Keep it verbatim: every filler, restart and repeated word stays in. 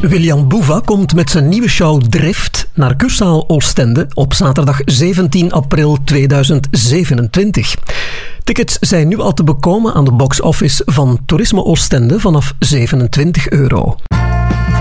William Boeva komt met zijn nieuwe show Drift naar Kurzaal Oostende op zaterdag zeventien april tweeduizend zevenentwintig. Tickets zijn nu al te bekomen aan de box-office van Toerisme Oostende vanaf zevenentwintig euro.